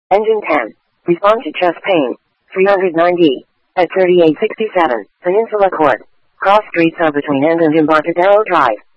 Engine 10. Respond to chest pain. 390. At 3867, Peninsula Court. Cross streets are between End and Embarcadero Drive.